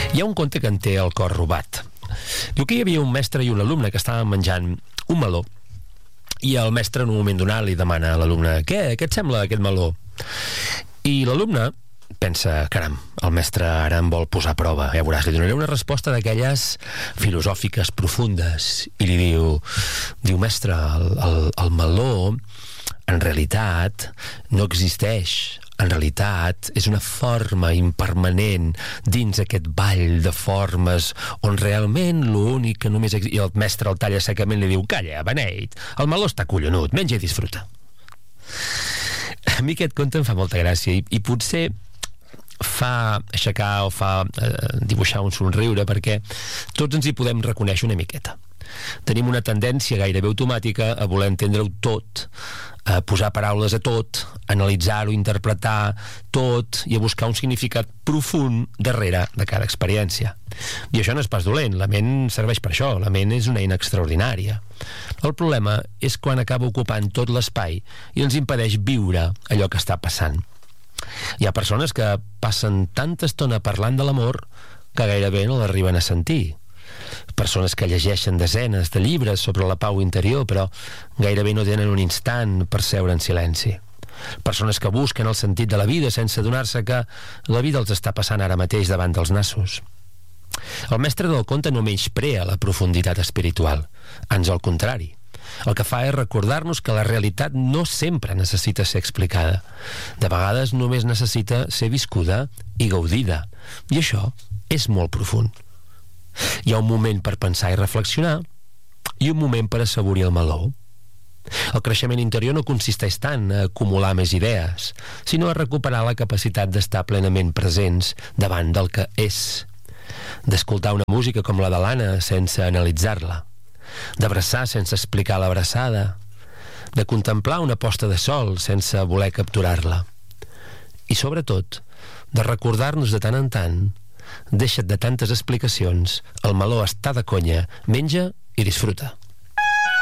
Hi ha un conte que en té el cor robat. Diu que hi havia un mestre i un alumne que estaven menjant un meló, i el mestre en un moment donat li demana a l'alumne: què et sembla aquest meló? I l'alumne pensa: caram, el mestre ara em vol posar a prova, ja veuràs, li donaré una resposta d'aquelles filosòfiques profundes. I li diu: mestre, el meló en realitat no existeix. En realitat és una forma impermanent dins aquest ball de formes on realment l'únic que només existeix... I el mestre el talla secament i li diu: calla, beneit, el meló està collonut, menja i disfruta. A mi aquest conte em fa molta gràcia i potser fa aixecar o fa dibuixar un somriure, perquè tots ens hi podem reconèixer una miqueta. Tenim una tendència gairebé automàtica a voler entendre-ho tot, a posar paraules a tot, a analitzar-ho, interpretar tot i a buscar un significat profund darrere de cada experiència. I això no és pas dolent, la ment serveix per això, la ment és una eina extraordinària. El problema és quan acaba ocupant tot l'espai i ens impedeix viure allò que està passant. Hi ha persones que passen tanta estona parlant de l'amor que gairebé no l'arriben a sentir. Persones que llegeixen desenes de llibres sobre la pau interior, però gairebé no tenen un instant per seure en silenci. Persones que busquen el sentit de la vida sense adonar-se que la vida els està passant ara mateix davant dels nassos. El mestre del conte no menysprea la profunditat espiritual, ans al contrari. El que fa és recordar-nos que la realitat no sempre necessita ser explicada. De vegades només necessita ser viscuda i gaudida. I això és molt profund. Hi ha un moment per pensar i reflexionar i un moment per assaborir el meló. El creixement interior no consisteix tant a acumular més idees, sinó a recuperar la capacitat d'estar plenament presents davant del que és, d'escoltar una música com la de l'Anna sense analitzar-la, d'abraçar sense explicar l'abraçada, de contemplar una posta de sol sense voler capturar-la i, sobretot, de recordar-nos de tant en tant: deixa't de tantes explicacions, el meló està de conya, menja i disfruta.